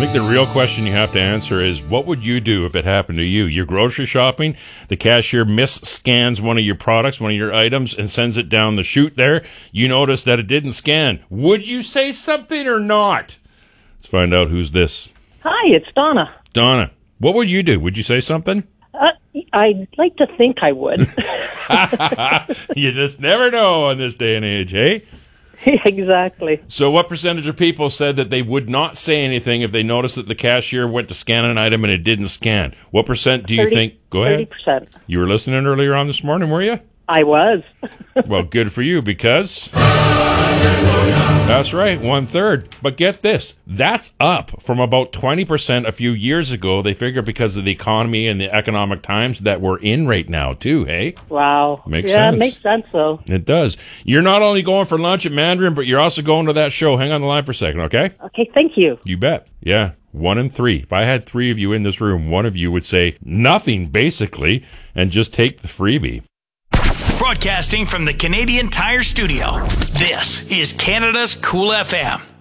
think the real question you have to answer is, what would you do if it happened to you? You're grocery shopping, the cashier scans one of your products, one of your items, and sends it down the chute there. You notice that it didn't scan. Would you say something or not? Let's find out who's this. Hi, it's Donna. Donna, what would you do? Would you say something? I'd like to think I would. You just never know in this day and age, hey? Exactly. So what percentage of people said that they would not say anything if they noticed that the cashier went to scan an item and it didn't scan? What percent do you think? Go ahead. 30%. You were listening earlier on this morning, were you? I was. Well, good for you, because that's right, 1/3. But get this, that's up from about 20% a few years ago. They figure because of the economy and the economic times that we're in right now, too, hey? Wow. Makes yeah, sense. It makes sense, though. It does. You're not only going for lunch at Mandarin, but you're also going to that show. Hang on the line for a second, okay? Okay, thank you. You bet. Yeah, 1 in 3. If I had 3 of you in this room, one of you would say nothing, basically, and just take the freebie. Broadcasting from the Canadian Tire Studio, this is Canada's Cool FM.